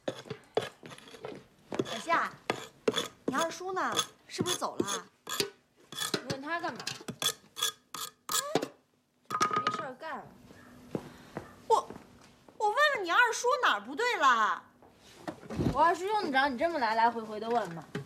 小夏，你二叔呢？是不是走了？ 你问他干嘛？没事儿干。 我问问你二叔哪儿不对了？ 我二叔用得着你这么来来回回的问吗？